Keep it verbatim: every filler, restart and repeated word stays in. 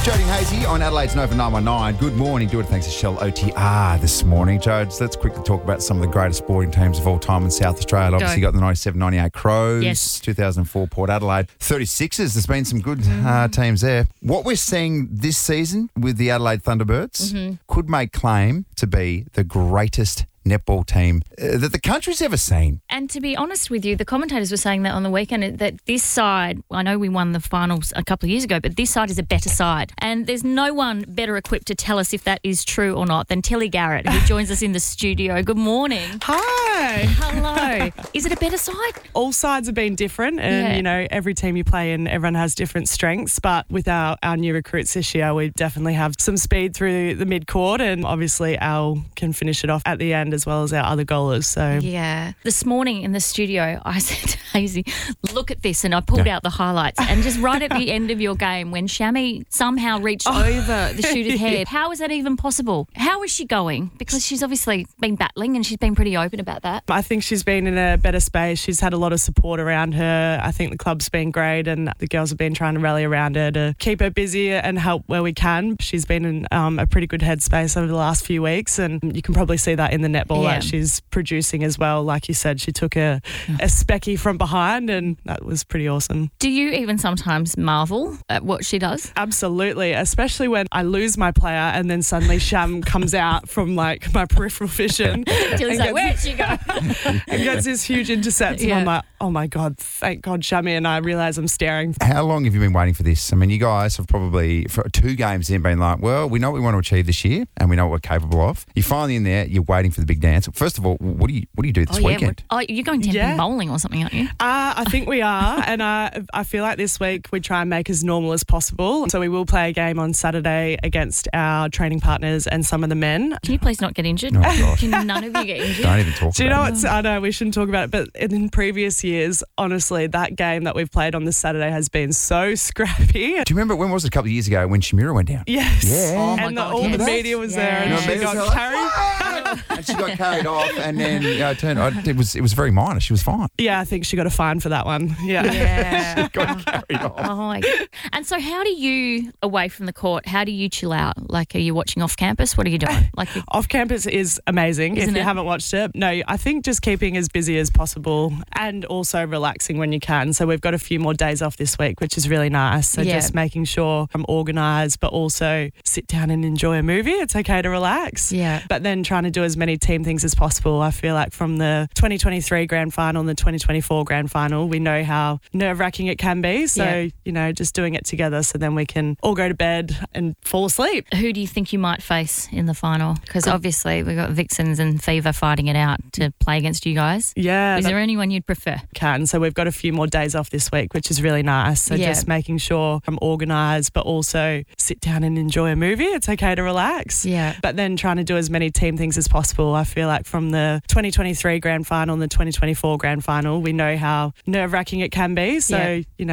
It's Jody and Hazy on Adelaide's Nova nine one nine. Good morning. Do it thanks to Shell O T R this morning. Jodes, let's quickly talk about some of the greatest sporting teams of all time in South Australia. Obviously, you got the ninety-seven ninety-eight Crows, Yes. two thousand four Port Adelaide, thirty-sixers. There's been some good mm. uh, teams there. What we're seeing this season with the Adelaide Thunderbirds mm-hmm. could make claim to be the greatest netball team uh, that the country's ever seen. And to be honest with you, the commentators were saying that on the weekend, that this side, I know we won the finals a couple of years ago, but this side is a better side. And there's no one better equipped to tell us if that is true or not than Tilly Garrett, who joins us in the studio. Good morning. Hi. Hello. Is it a better side? All sides have been different and, Yeah. you know, every team you play in, everyone has different strengths. But with our, our new recruits this year, we definitely have some speed through the mid-court, and obviously Al can finish it off at the end as well as our other goalers. So Yeah. This morning in the studio, I said to Hazy, look at this, and I pulled Yeah. out the highlights. And just right at the end of your game, when Shami somehow reached Oh. over the shooter's head, how is that even possible? How is she going? Because she's obviously been battling and she's been pretty open about that. I think she's been in a better space. She's had a lot of support around her. I think the club's been great and the girls have been trying to rally around her to keep her busy and help where we can. She's been in um, a pretty good headspace over the last few weeks, and you can probably see that in the netball Yeah. that she's producing as well. Like you said, she took a, a specky from behind and that was pretty awesome. Do you even sometimes marvel at what she does? Absolutely, especially when I lose my player and then suddenly Sham comes out from like my peripheral vision. Tilly's like, and where'd gets- she go? and gets this huge intercept, and Yeah. I'm like, oh my God, thank God, Shami. And I realise I'm staring. How long have you been waiting for this? I mean, you guys have probably, for two games in, been like, well, we know what we want to achieve this year and we know what we're capable of. You're finally in there, you're waiting for the big dance. First of all, what do you what do you do this Oh, yeah. weekend? Oh, you're going Tempe Yeah. bowling or something, aren't you? Uh, I think we are, and uh, I feel like this week we try and make as normal as possible. So we will play a game on Saturday against our training partners and some of the men. Can you please not get injured? Oh, gosh. Can none of you get injured? Don't even talk Do you know about it. what's, I know we shouldn't talk about it, but in previous years, honestly, that game that we've played on this Saturday has been so scrappy. Do you remember, when was it, a couple of years ago when Shamira went down? Yes. Yeah. Oh, my and the, God, all yes. the media was there, Yeah. and You she know, got media was carried. and she got carried off, and then you know, turned. I- It was it was very minor. She was fine. Yeah, I think she got a fine for that one. Yeah. Yeah. Got carried off. Oh my God. And so how do you, away from the court, how do you chill out? Like, are you watching off campus? What are you doing? Like, you- Off campus is amazing. Isn't if you it? haven't watched it, no, I think just keeping as busy as possible and also relaxing when you can. So we've got a few more days off this week, which is really nice. So Yeah. just making sure I'm organised, but also sit down and enjoy a movie. It's okay to relax. Yeah. But then trying to do as many team things as possible. I feel like from the twenty twenty-three grand final and the twenty twenty-four grand final, we know how nerve-wracking it can be. So, Yeah. you know, just doing it together so then we can all go to bed and fall asleep. who do you think you might face in the final? Because obviously we've got Vixens and Fever fighting it out to play against you guys. Yeah. Is that- there anyone you'd prefer? can. So we've got a few more days off this week, which is really nice. So Yeah. just making sure I'm organised, but also sit down and enjoy a movie. It's okay to relax. Yeah. But then trying to do as many team things as possible. I feel like from the twenty twenty-three grand final and the twenty twenty-four grand final, we know how nerve-wracking it can be. So, Yeah. you know,